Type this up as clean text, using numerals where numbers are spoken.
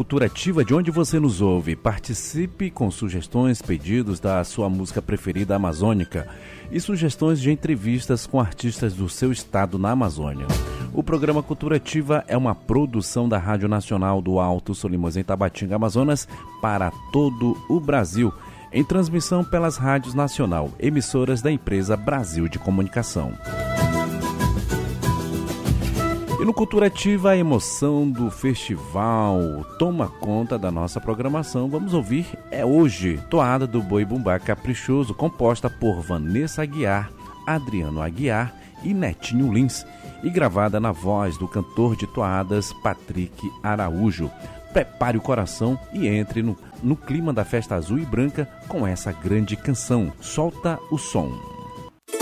Cultura Ativa, de onde você nos ouve. Participe com sugestões, pedidos da sua música preferida amazônica e sugestões de entrevistas com artistas do seu estado na Amazônia. O programa Cultura Ativa é uma produção da Rádio Nacional do Alto Solimões, em Tabatinga, Amazonas, para todo o Brasil, em transmissão pelas rádios nacional, emissoras da empresa Brasil de Comunicação. E no Cultura Ativa, a emoção do festival toma conta da nossa programação. Vamos ouvir hoje Toada do Boi Bumbá Caprichoso, composta por Vanessa Aguiar, Adriano Aguiar e Netinho Lins, e gravada na voz do cantor de toadas Patrick Araújo. Prepare o coração e entre no clima da festa azul e branca com essa grande canção. Solta o som.